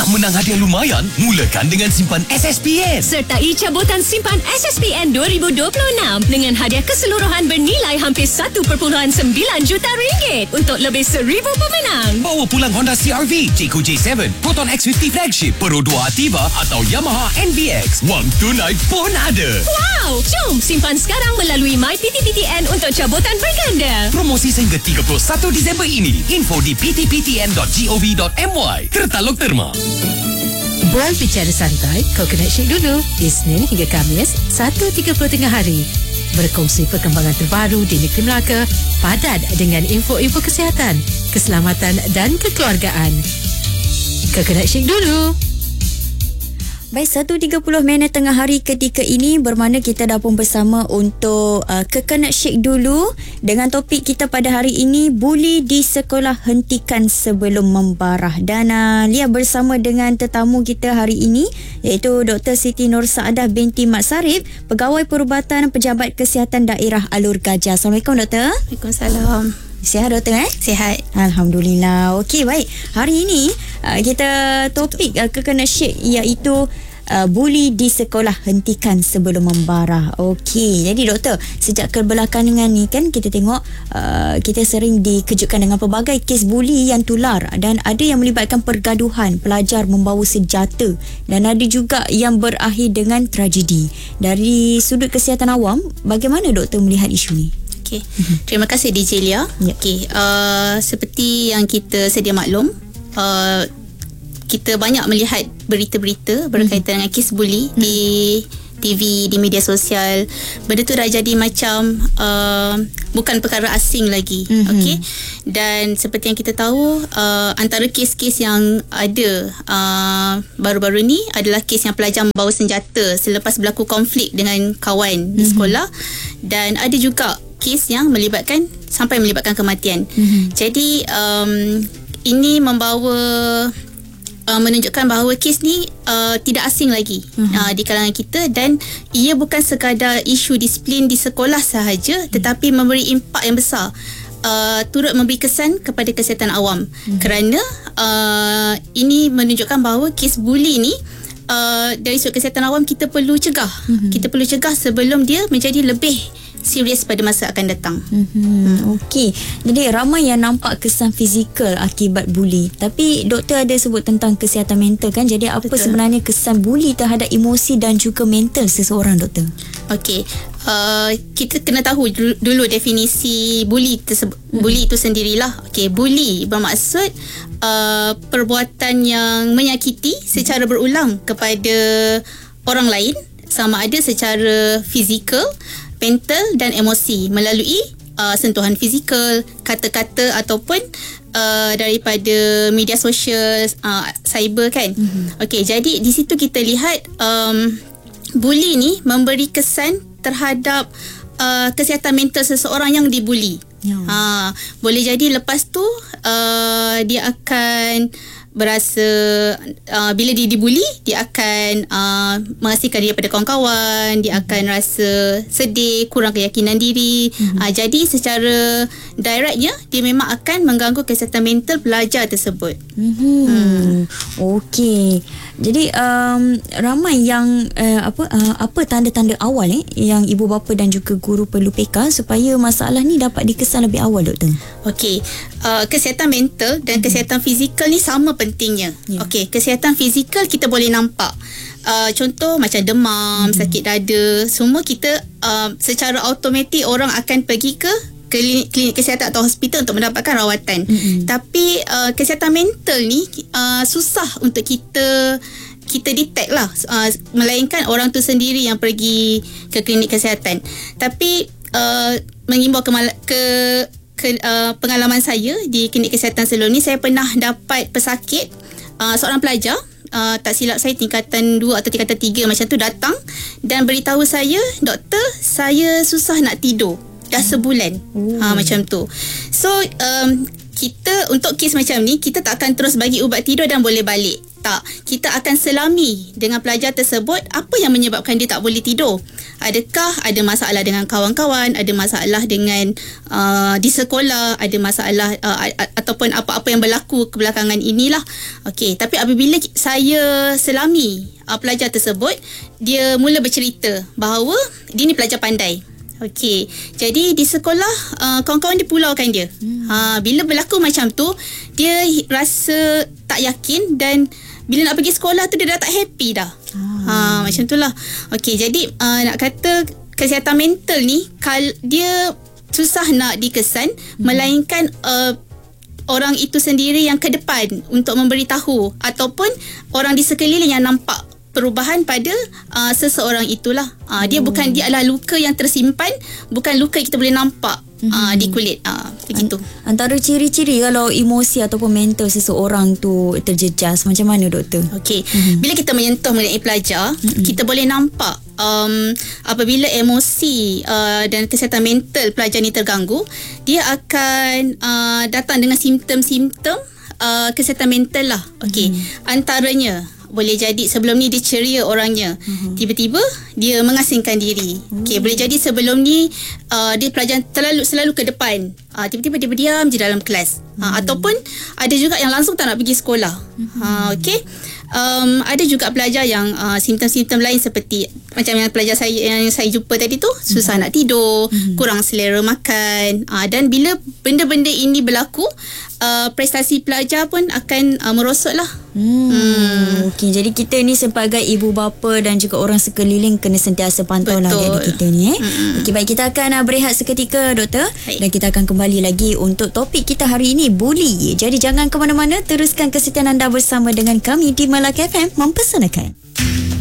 Nak menang hadiah lumayan? Mulakan dengan simpan SSPN. Sertai cabutan simpan SSPN 2026 dengan hadiah keseluruhan bernilai hampir 1.9 juta ringgit untuk lebih 1,000 pemenang. Bawa pulang Honda CR-V, Jayco J7, Proton X50 Flagship, Pro 2 Ativa atau Yamaha NVX. Wang tunai pun ada. Wow! Jom simpan sekarang melalui MyPTPTN untuk cabutan berganda. Promosi sehingga 31 Disember ini. Info di ptptn.gov.my. Tertaluk terma. Bual bicara santai, Coconut Shake dulu. Isnin hingga Khamis, 1.30 tengah hari. Berkongsi perkembangan terbaru di negeri Melaka, padat dengan info-info kesihatan, keselamatan dan kekeluargaan. Coconut Shake dulu. Baik, 1.30 tengah hari ketika ini bermakna kita dah pun bersama untuk Coconut Shake dulu dengan topik kita pada hari ini, buli di sekolah hentikan sebelum membarah. Dan Lia bersama dengan tetamu kita hari ini iaitu Dr. Siti Nur Saadah binti Mat Sarip, Pegawai Perubatan Pejabat Kesihatan Daerah Alur Gajah. Assalamualaikum Doktor. Waalaikumsalam. Sihat Doktor? Sihat. Alhamdulillah. Okey, baik. Hari ini kita topik Coconut Shake iaitu buli di sekolah hentikan sebelum membarah. Okey, jadi doktor, sejak kebelakangan ni kan kita tengok kita sering dikejutkan dengan pelbagai kes buli yang tular dan ada yang melibatkan pergaduhan, pelajar membawa senjata dan ada juga yang berakhir dengan tragedi. Dari sudut kesihatan awam, bagaimana doktor melihat isu ni? Okay. Terima kasih DJ Lia. Yep. Okay. Seperti yang kita sedia maklum, kita banyak melihat berita-berita berkaitan dengan kes buli di TV, di media sosial. Benda tu dah jadi macam bukan perkara asing lagi. Okay? Dan seperti yang kita tahu, antara kes-kes yang ada baru-baru ni adalah kes yang pelajar membawa senjata selepas berlaku konflik dengan kawan di sekolah, dan ada juga kes yang sampai melibatkan kematian. Jadi ini menunjukkan bahawa kes ni tidak asing lagi di kalangan kita, dan ia bukan sekadar isu disiplin di sekolah sahaja, tetapi memberi impak yang besar, turut memberi kesan kepada kesihatan awam, kerana ini menunjukkan bahawa kes buli ni dari sudut kesihatan awam kita perlu cegah. Kita perlu cegah sebelum dia menjadi lebih serius pada masa akan datang. Okey. Jadi ramai yang nampak kesan fizikal akibat buli. Tapi doktor ada sebut tentang kesihatan mental kan? Jadi apa Betul. sebenarnya kesan buli terhadap emosi dan juga mental seseorang, doktor? Okey. Kita kena tahu dulu definisi buli tersebut. Buli itu sendirilah. Okey, buli bermaksud perbuatan yang menyakiti secara berulang kepada orang lain, sama ada secara fizikal, mental dan emosi, melalui sentuhan fizikal, kata-kata ataupun daripada media sosial, cyber kan. Okey, jadi di situ kita lihat buli ni memberi kesan terhadap kesihatan mental seseorang yang dibuli. Boleh jadi lepas tu dia akan berasa bila dia dibuli, dia akan mengasihkan dia pada kawan-kawan, dia akan rasa sedih, kurang keyakinan diri. Jadi secara directnya dia memang akan mengganggu kesihatan mental pelajar tersebut. Okey. Jadi ramai yang apa tanda-tanda awal yang ibu bapa dan juga guru perlu peka supaya masalah ni dapat dikesan lebih awal, doktor? Okey, kesihatan mental dan kesihatan fizikal ni sama pentingnya. Okey, kesihatan fizikal kita boleh nampak. Contoh macam demam, sakit dada, semua kita secara automatik orang akan pergi ke klinik kesihatan atau hospital untuk mendapatkan rawatan. Tapi kesihatan mental ni susah untuk kita detect lah, melainkan orang tu sendiri yang pergi ke klinik kesihatan. Tapi mengimbau pengalaman saya di klinik kesihatan sebelum ni, saya pernah dapat pesakit, seorang pelajar, tak silap saya tingkatan 2 atau tingkatan 3 macam tu, datang dan beritahu saya, doktor, saya susah nak tidur dah sebulan. Macam tu. So kita untuk kes macam ni, kita tak akan terus bagi ubat tidur dan boleh balik. Tak. Kita akan selami dengan pelajar tersebut apa yang menyebabkan dia tak boleh tidur. Adakah ada masalah dengan kawan-kawan, ada masalah dengan di sekolah, ada masalah ataupun apa-apa yang berlaku kebelakangan inilah. Okey, tapi apabila saya selami pelajar tersebut, dia mula bercerita bahawa dia ni pelajar pandai. Okey, jadi di sekolah kawan-kawan dia pulaukan dia. Bila berlaku macam tu, dia rasa tak yakin dan bila nak pergi sekolah tu dia dah tak happy dah. Macam tu lah. Okey, jadi nak kata kesihatan mental ni dia susah nak dikesan, melainkan orang itu sendiri yang ke depan untuk memberitahu ataupun orang di sekeliling yang nampak perubahan pada seseorang itulah. Dia adalah luka yang tersimpan, bukan luka yang kita boleh nampak di kulit. Begitu. Antara ciri-ciri kalau emosi ataupun mental seseorang tu terjejas, macam mana doktor? Okey, bila kita menyentuh mengenai pelajar, kita boleh nampak apabila emosi dan kesihatan mental pelajar ni terganggu, dia akan datang dengan simptom-simptom kesihatan mental lah. Okey, antaranya boleh jadi sebelum ni dia ceria orangnya, tiba-tiba dia mengasingkan diri. Okey, boleh jadi sebelum ni dia pelajar selalu ke depan, tiba-tiba dia berdiam je dalam kelas. Ataupun ada juga yang langsung tak nak pergi sekolah. Okey, ada juga pelajar yang simptom-simptom lain seperti macam yang pelajar yang saya jumpa tadi tu, susah nak tidur, kurang selera makan, dan bila benda-benda ini berlaku, prestasi pelajar pun akan merosot lah. Okey, jadi kita ni sebagai ibu bapa dan juga orang sekeliling kena sentiasa pantau lah adik kita ni. Okey, baik, kita akan berehat seketika doktor. Baik. Dan kita akan kembali lagi untuk topik kita hari ini, bully. Jadi jangan ke mana-mana, teruskan kesetiaan anda bersama dengan kami di Melaka FM Mempersanakan.